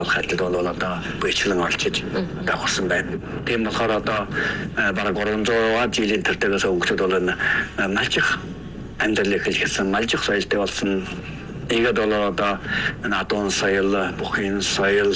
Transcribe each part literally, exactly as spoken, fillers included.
хайлт бол одоо бичлэн олчиж давхарсан байна. Тийм болохоор одоо бараг гурван зуун жилийн тэртээс өнгөчд бол малчих амьдралыг хэлсэн малчих соёлтой болсон. Игээд бол одоо надон соёл, бүхин соёл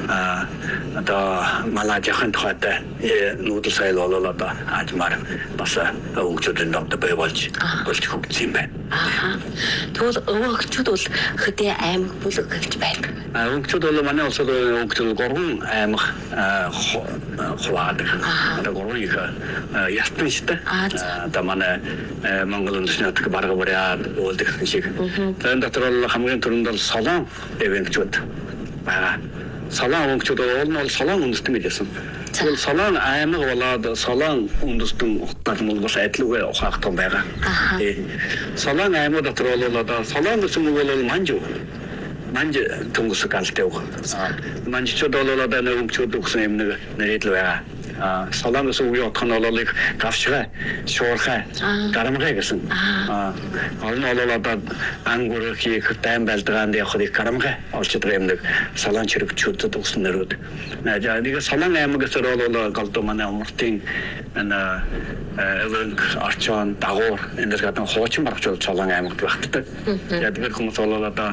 одоо малажхан тухайтай нүүдэл соёл бол одоо ажмаар бас өнгөчдөнд одоо бай болж болж хөгжсөн байна. Аа. Тэгвэл өнгөчд бол хөдөө аймаг бүлэг гэж байна. Өнгөчд бол манай улсад өнгөчд гурван аймаг хуваадаг. Одоо гурван их ястан штэй. Одоо манай Монгол үндэсний нутаг бараг бариад уулдаг шиг. Тэр дотор бол хамгийн түрүүнд бол солон өвөнгчүүд байгаа. Солон өвөнгчүүд бол солон үндэстэн гэж хэлсэн. Тэгвэл солон аймаг болоод солон үндэстэн утгаар бас адилгүй ухаахтан байгаа. Тий. Солон аймаг дотор бол одоо солон гэсэн үг бол манжуу. Манж тунгус галтай үг. Манжчууд бол одоо өвөнгчүүд өгсөн юм нэг нэрэдл байгаа. А солонгос үеийн утга нь бол их гавшгаа, шуурхай, гарамгай гэсэн. А олон бол одоо ангур хийх тайм байлдагаанд явах их гарамгай олж байгаа юм нэг солон чирэгчүүдэд өгсөн нэрүүд. Нэг солон аймаг гэсэн бол голдоо манай умартын ана өвөнг арчаан дагуур энэ гадна хуучин баргч солон аймагт багтдаг. Ядгэр хүмүүс бол одоо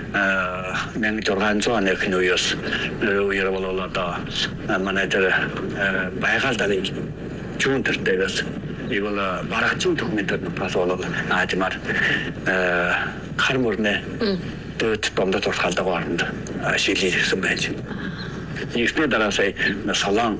нэг жургаан зүүн нэг нүүс үеэр бол одоо манай тэр байгаль далын чүүн төртэйгээс игэл барагчин документад бас болоод аажмаар хар мөрнө дэт домдод уртгалдаг орнд шилжүүлсэн байж. Ихний дараа сая солон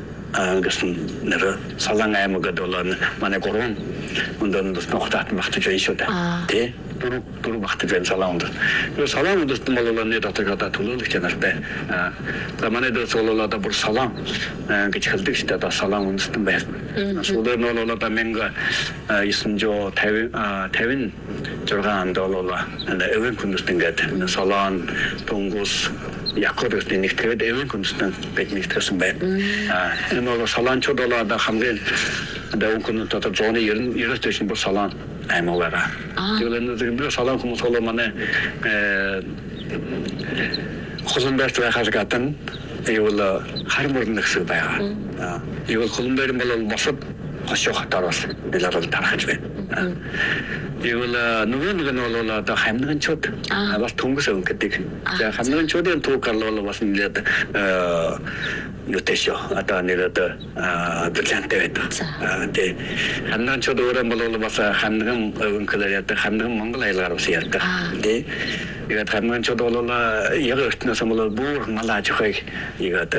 гэсэн нэр солон аймагд бол манай гурван өндөр бас нухтат багтаж байна шүү дээ. Тэ дөрөв дөрөв багтаж байна солон өндөр. Тэр солон өндөрт бол нэг дотор одоо төлөөлөх чанартай. За манай дэс бол одоо бүр солон гэж хэлдэг шүү дээ. Одоо солон өндөрт байна. Сүүгээр нь бол одоо мянга найман тавин зургаан бол өвөн хүндэст ингээд солон тунгус якорын нэг тэгээд өвөн хүндэст бид нэгтгэсэн байна. Энэ бол солончууд бол одоо хамгийн одоо өвөн хүндэст одоо зооны ерөнхийдөө бүр солон аймаг байгаа. Тэгээд энэ солон хүмүүс бол манай хөлбөмбөрт байхаас гадна ивэл хар мөрөн гэсэн байгаа. Ивэл хөлбөмбөр бол босод хошоо хатаар бас нэлээд тархаж байна. Ивэл нөгөө нэг нь бол одоо хамнагчууд бас түнгис өвөн гэдэг. За хамнагчуудын түүхэл бол бас нэлээд юутэшо одоо нэлээд бриллиант байдаг. Тэгээ хамнагчууд өөрөө бол бас хамнаган өвөн хэлээд хамнаган монгол айлгаар бас ярьдаг. Тэгээ игээд хамнагчууд бол яг өртнөөс бол бүр малаж хойг игээд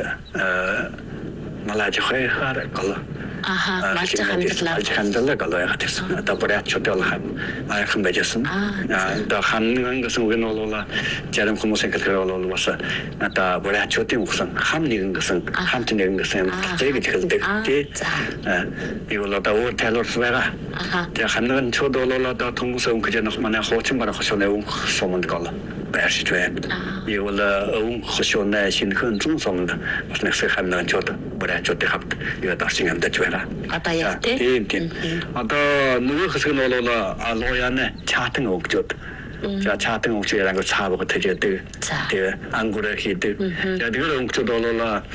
малаж хойг хараа Aha, malch хандлаа. Малch хандлаа галаа гэсэн. Одоо бүрээд чөтөл хам аяхан байжсэн. Одоо хам гэсэн үг нь бол зарим хүмүүсийн хэлэхээр бол бас одоо бүрээд чөтийн үгсэн хам нэгэн гэсэн хамт нэгэн гэсэн зэг гэж хэлдэг. Тий. Би бол одоо өөр тайлбар байгаа. Тэгээ хандан чөт бол одоо түнгэс өнгө гэж нэг манай хуучин барах шоны өнгө суманд гал байршиж байна. Би бол өнгө хошооны шинхэн зүүн суманд бас нэг хандан чөт бүрээд чөтийн хамт яа дарчин амьдаж байна. Одоо яг тийм тийм. Одоо нөгөө хэсэг нь бол алууяны чаатан өвгчүүд. За чаатан өвгчээр ангуу цаавга тэжээдэг. Тэгээ ангуур хийдэг. За тэр өвгчүүд бол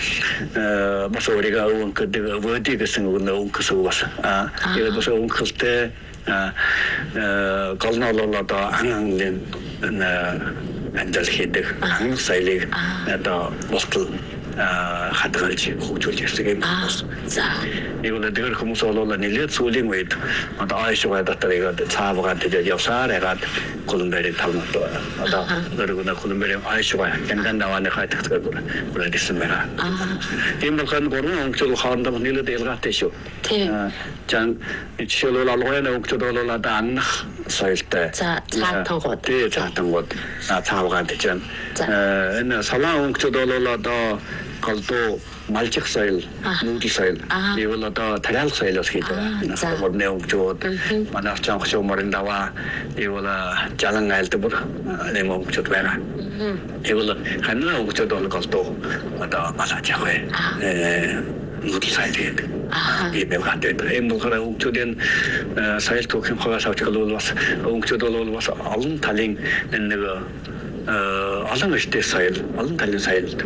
бас өөрийгөө өнгөдөг вөди гэсэн өнгөс бас. Аа тэгээд бас өнгөлтэй аа голнол бол одоо ангийн андал хийдэг. Англи соёлыг одоо болтол хадгалж хөгжүүлж ирсэн юм байна. За. Игүүл дээр хүмүүс бол нэлээд сүүлийн үед одоо аашгаа дотор игээд цаавгаа тэгээд явсаар ягаад Колумбиагийн талмад одоо өөргөнө Колумбиагийн аашгаа гэнгэн давааны хайтгдаг бүрээд ирсэн байна. Тийм болохоор гурван өнгөцөл хоорондоо нэлээд ялгаатай шүү. Тийм. Жан ичшэл бол алгойн өнгөцөл бол одоо аннах соёлтой. За цаатангууд. Тийм цаатангууд цаавгаа тэжэн. Энэ салаан өнгөцөл бол одоо голдоо малчих соёл, нүүдэл соёл. Би бол одоо тариалах соёлоос хийдэг. Модны өнгөчүүд, манай арчаан хошоо морин даваа, би бол жалан айлдаг бүр нэм өнгөчүүд байна. Би бол ханаа өнгөчүүд бол голдоо одоо малаж явах бай. Нүүдэл соёл гэдэг. Би бэлгаатай. Энэ болохоор өнгөчүүдийн соёл түүхийн хаваас авч бол бас өнгөчүүд бол бас олон талын нэг олон эртний соёл, олон талын соёл